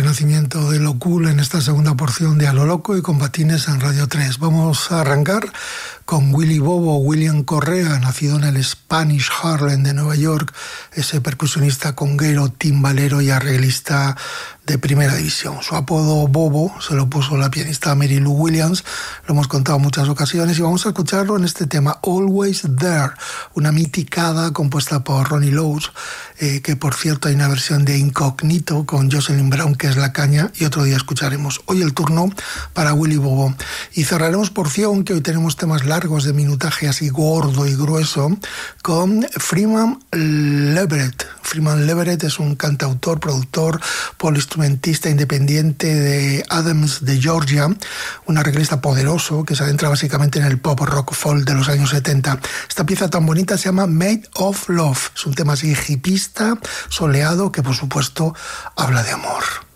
nacimiento de lo cool en esta segunda porción de A lo Loco y con Patines en Radio 3. Vamos a arrancar con Willy Bobo, William Correa, nacido en el Spanish Harlem de Nueva York, ese percusionista conguero, timbalero y arreglista de primera división. Su apodo Bobo se lo puso la pianista Mary Lou Williams, lo hemos contado en muchas ocasiones y vamos a escucharlo en este tema Always There, una miticada compuesta por Ronnie Lowes, que por cierto hay una versión de Incognito con Jocelyn Brown que es la caña y otro día escucharemos. Hoy el turno para Willy Bobo y cerraremos porción, que hoy tenemos temas largos de minutaje así gordo y grueso, con Freeman Leverett. Freeman Leverett es un cantautor, productor, poliinstrumentista independiente de Adams de Georgia, un arreglista poderoso que se adentra básicamente en el pop rock folk de los años 70. Esta pieza tan bonita se llama Made of Love. Es un tema así hipista, soleado, que por supuesto habla de amor.